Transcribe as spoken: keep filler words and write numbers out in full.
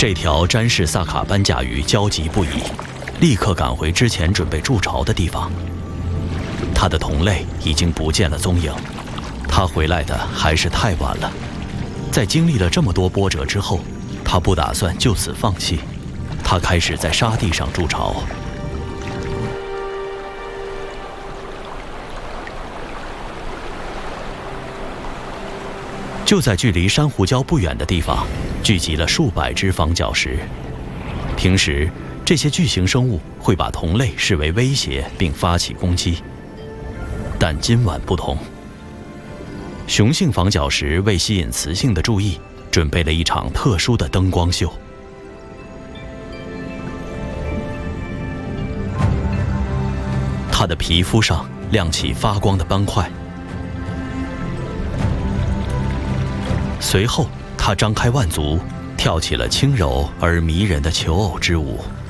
这条詹氏萨卡班甲鱼焦急不已，立刻赶回之前准备筑巢的地方。它的同类已经不见了踪影，它回来的还是太晚了。在经历了这么多波折之后，它不打算就此放弃，它开始在沙地上筑巢。就在距离珊瑚礁不远的地方，聚集了数百只防角石。平时，这些巨型生物会把同类视为威胁并发起攻击，但今晚不同。雄性防角石为吸引雌性的注意，准备了一场特殊的灯光秀。它的皮肤上亮起发光的斑块。随后，他张开腕足，跳起了轻柔而迷人的求偶之舞。